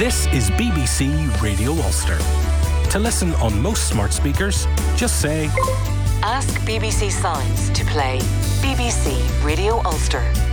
This is BBC Radio Ulster. To listen on most smart speakers, just say... Ask BBC Signs to play BBC Radio Ulster.